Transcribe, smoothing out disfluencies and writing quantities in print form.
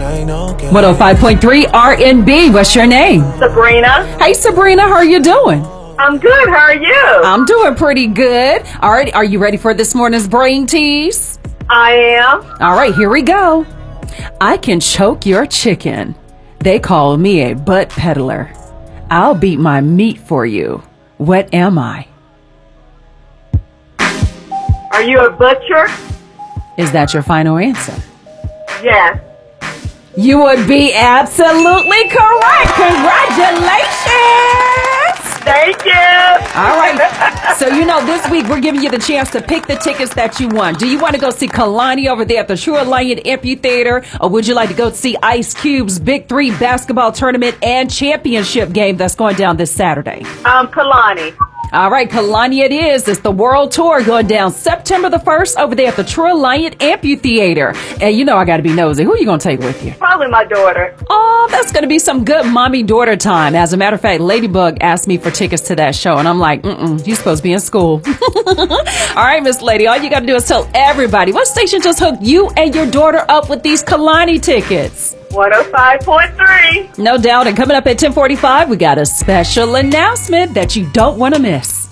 105.3 R&B. What's your name? Sabrina. Hey, Sabrina, how are you doing? I'm good. How are you? I'm doing pretty good. All right, are you ready for this morning's brain tease? I am. All right, here we go. I can choke your chicken. They call me a butt peddler. I'll beat my meat for you. What am I? Are you a butcher? Is that your final answer? Yes. You would be absolutely correct. Congratulations. Thank you. All right. So, this week we're giving you the chance to pick the tickets that you want. Do you want to go see Kalani over there at the True Alliant Amphitheater? Or would you like to go see Ice Cube's Big 3 basketball tournament and championship game that's going down this Saturday? Kalani. All right, Kalani it is. It's the World Tour going down September the 1st over there at the True Alliant Amphitheater. And I got to be nosy. Who are you going to take with you? Probably my daughter. Oh, that's going to be some good mommy-daughter time. As a matter of fact, Ladybug asked me for tickets to that show, and I'm like, you're supposed to be in school. All right, Miss Lady, all you got to do is tell everybody, what station just hooked you and your daughter up with these Kalani tickets? 105.3. No doubt. And coming up at 10:45, we got a special announcement that you don't want to miss.